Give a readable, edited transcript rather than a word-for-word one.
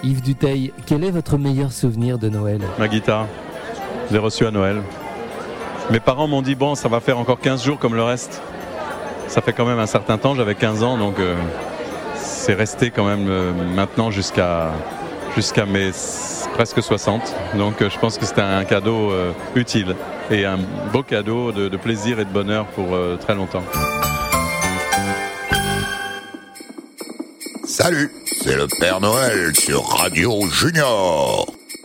Yves Dutheil, quel est votre meilleur souvenir de Noël ? Ma guitare, je l'ai reçue à Noël. Mes parents m'ont dit, bon, ça va faire encore 15 jours comme le reste. Ça fait quand même un certain temps, j'avais 15 ans, donc c'est resté quand même maintenant jusqu'à mes presque 60. Donc je pense que c'était un cadeau utile et un beau cadeau de plaisir et de bonheur pour très longtemps. Salut, c'est le Père Noël sur Radio Junior.